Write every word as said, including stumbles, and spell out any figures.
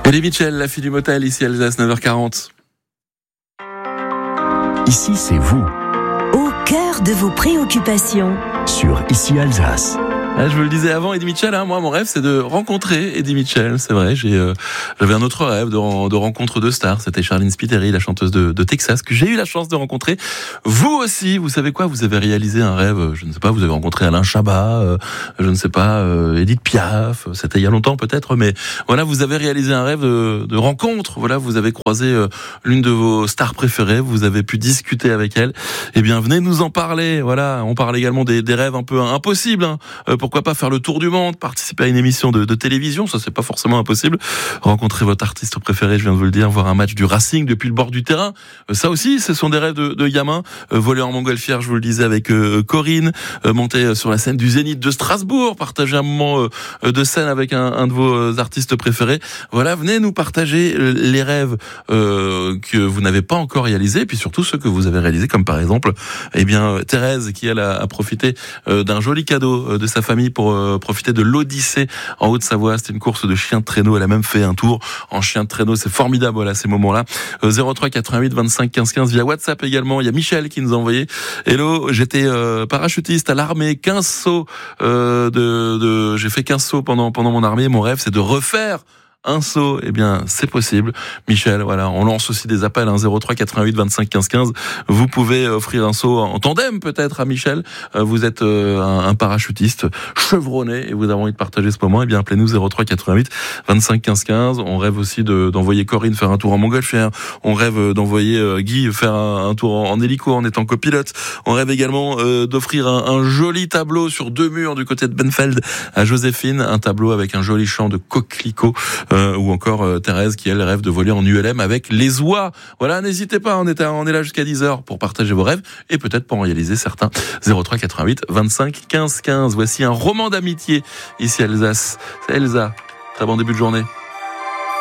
Elie Mitchell, la fille du motel, ici Alsace, neuf heures quarante. Ici, c'est vous. Au cœur de vos préoccupations. Sur Ici Alsace. Ah, je vous le disais avant, Elie Mitchell, hein, moi, mon rêve, c'est de rencontrer Elie Mitchell. C'est vrai, j'ai, euh, j'avais un autre rêve de, de rencontre de stars. C'était Charline Spiteri, la chanteuse de, de Texas, que j'ai eu la chance de rencontrer. Vous aussi, vous savez quoi? Vous avez réalisé un rêve, je ne sais pas, vous avez rencontré Alain Chabat, euh, je ne sais pas, euh, Edith Piaf. C'était il y a longtemps peut-être, mais voilà, vous avez réalisé un rêve de, de rencontre. Voilà, vous avez croisé euh, l'une de vos stars préférées, vous avez pu discuter avec elle. Eh bien, venez nous en parler. Voilà, on parle également des, des rêves un peu impossibles, hein. Euh, Pourquoi pas faire le tour du monde, participer à une émission de, de télévision, ça c'est pas forcément impossible. Rencontrer votre artiste préféré, je viens de vous le dire, voir un match du Racing depuis le bord du terrain, euh, ça aussi, ce sont des rêves de, de gamin. Euh, voler en montgolfière, je vous le disais avec euh, Corinne, euh, monter sur la scène du Zénith de Strasbourg, partager un moment euh, de scène avec un, un de vos artistes préférés. Voilà, venez nous partager les rêves euh, que vous n'avez pas encore réalisés, et puis surtout ceux que vous avez réalisés, comme par exemple, eh bien Thérèse qui elle a, a profité euh, d'un joli cadeau euh, de sa famille pour euh, profiter de l'Odyssée en Haute-Savoie. C'était une course de chien de traîneau. Elle a même fait un tour en chien de traîneau. C'est formidable, voilà, ces moments-là. Euh, zéro trois quatre-vingt-huit vingt-cinq quinze quinze via WhatsApp également. Il y a Michel qui nous a envoyé. Hello, j'étais euh, parachutiste à l'armée. quinze sauts euh, de, de, j'ai fait quinze sauts pendant pendant mon armée. Mon rêve, c'est de refaire un saut. Eh bien, c'est possible. Michel, voilà, on lance aussi des appels, hein, zéro trois quatre-vingt-huit vingt-cinq quinze quinze. Vous pouvez offrir un saut en tandem, peut-être, à Michel. Vous êtes euh, un, un parachutiste chevronné et vous avez envie de partager ce moment. Eh bien, appelez-nous zéro trois quatre-vingt-huit vingt-cinq quinze quinze. On rêve aussi de, d'envoyer Corinne faire un tour en montgolfière. On rêve d'envoyer euh, Guy faire un, un tour en, en hélico en étant copilote. On rêve également euh, d'offrir un, un joli tableau sur deux murs du côté de Benfeld à Joséphine. Un tableau avec un joli champ de coquelicots. Euh, ou encore euh, Thérèse qui elle rêve de voler en U L M avec les oies. Voilà, n'hésitez pas, on est, à, on est là jusqu'à dix heures pour partager vos rêves et peut-être pour en réaliser certains. zéro trois quatre-vingt-huit vingt-cinq quinze quinze. Voici un roman d'amitié ici à Alsace. C'est Elsa. Très bon début de journée.